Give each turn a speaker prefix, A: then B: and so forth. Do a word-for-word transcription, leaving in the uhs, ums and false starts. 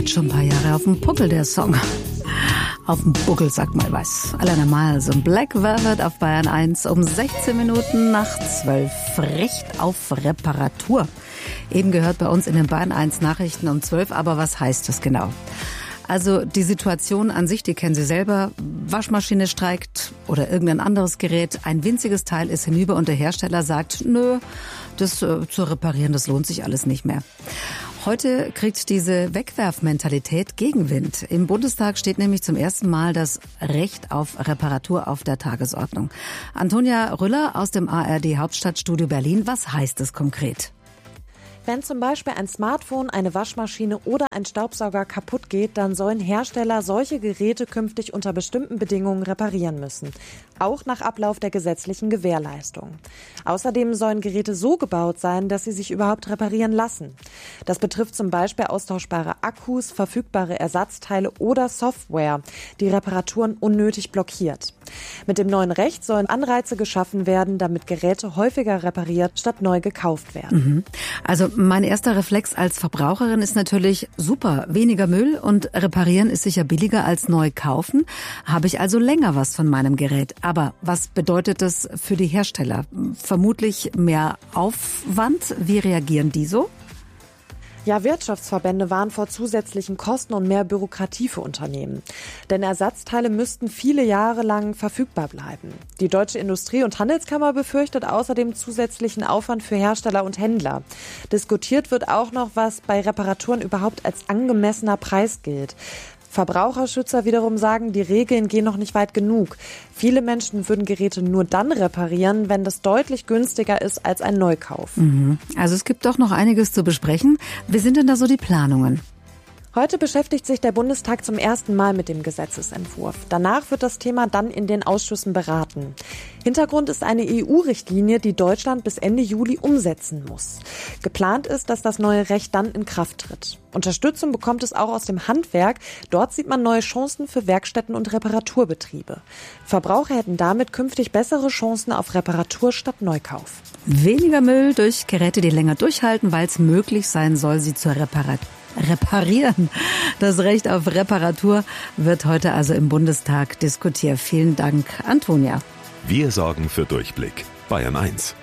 A: hat schon ein paar Jahre auf dem Buckel, der Song. Auf dem Buckel, sagt mal was. Alana Miles und Black Velvet auf Bayern eins um sechzehn Minuten nach zwölf. Recht auf Reparatur. Eben gehört bei uns in den Bayern eins Nachrichten um zwölf, aber was heißt das genau? Also die Situation an sich, die kennen Sie selber. Waschmaschine streikt oder irgendein anderes Gerät. Ein winziges Teil ist hinüber und der Hersteller sagt, nö, das äh, zu reparieren, das lohnt sich alles nicht mehr. Heute kriegt diese Wegwerfmentalität Gegenwind. Im Bundestag steht nämlich zum ersten Mal das Recht auf Reparatur auf der Tagesordnung. Antonia Rüller aus dem A R D Hauptstadtstudio Berlin. Was heißt es konkret?
B: Wenn zum Beispiel ein Smartphone, eine Waschmaschine oder ein Staubsauger kaputt geht, dann sollen Hersteller solche Geräte künftig unter bestimmten Bedingungen reparieren müssen. Auch nach Ablauf der gesetzlichen Gewährleistung. Außerdem sollen Geräte so gebaut sein, dass sie sich überhaupt reparieren lassen. Das betrifft zum Beispiel austauschbare Akkus, verfügbare Ersatzteile oder Software, die Reparaturen unnötig blockiert. Mit dem neuen Recht sollen Anreize geschaffen werden, damit Geräte häufiger repariert statt neu gekauft werden.
A: Mhm. Also mein erster Reflex als Verbraucherin ist natürlich super, weniger Müll und reparieren ist sicher billiger als neu kaufen. Habe ich also länger was von meinem Gerät. Aber was bedeutet das für die Hersteller? Vermutlich mehr Aufwand. Wie reagieren die so?
B: Ja, Wirtschaftsverbände warnen vor zusätzlichen Kosten und mehr Bürokratie für Unternehmen. Denn Ersatzteile müssten viele Jahre lang verfügbar bleiben. Die Deutsche Industrie- und Handelskammer befürchtet außerdem zusätzlichen Aufwand für Hersteller und Händler. Diskutiert wird auch noch, was bei Reparaturen überhaupt als angemessener Preis gilt. Verbraucherschützer wiederum sagen, die Regeln gehen noch nicht weit genug. Viele Menschen würden Geräte nur dann reparieren, wenn das deutlich günstiger ist als ein Neukauf.
A: Mhm. Also es gibt doch noch einiges zu besprechen. Wie sind denn da so die Planungen?
B: Heute beschäftigt sich der Bundestag zum ersten Mal mit dem Gesetzesentwurf. Danach wird das Thema dann in den Ausschüssen beraten. Hintergrund ist eine E U-Richtlinie, die Deutschland bis Ende Juli umsetzen muss. Geplant ist, dass das neue Recht dann in Kraft tritt. Unterstützung bekommt es auch aus dem Handwerk. Dort sieht man neue Chancen für Werkstätten und Reparaturbetriebe. Verbraucher hätten damit künftig bessere Chancen auf Reparatur statt Neukauf.
A: Weniger Müll durch Geräte, die länger durchhalten, weil es möglich sein soll, sie zur Reparatur reparieren. Das Recht auf Reparatur wird heute also im Bundestag diskutiert. Vielen Dank, Antonia.
C: Wir sorgen für Durchblick. Bayern eins.